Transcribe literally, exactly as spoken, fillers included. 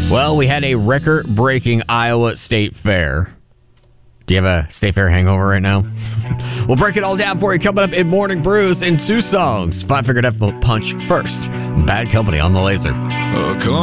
Well, we had a record-breaking Iowa State Fair. Do you have a State Fair hangover right now? We'll break it all down for you coming up in Morning Brews in two songs. Five Finger Death Punch first. Bad Company on the Laser. Oh, come